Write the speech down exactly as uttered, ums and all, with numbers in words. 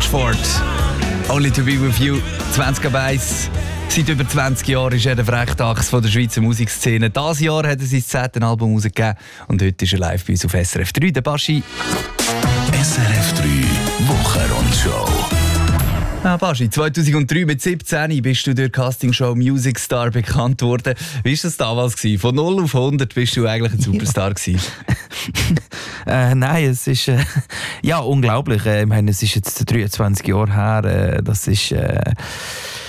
Ford. Only to be with you. zwanzig ab eins. Seit über zwanzig Jahren ist er der Frechdachs von der Schweizer Musikszene. Dieses Jahr hat er sein zehntes Album rausgegeben und heute ist er live bei uns auf S R F drei. Der Baschi. S R F drei Wochenrundshow. Ah, Baschi, zweitausenddrei mit siebzehn bist du durch die Castingshow Music Star bekannt worden. Wie war das damals? Von null auf hundert bist du eigentlich ein Superstar gewesen. äh, nein, es ist äh, ja unglaublich. Äh, ich meine, es ist jetzt dreiundzwanzig Jahre her. Äh, das ist äh,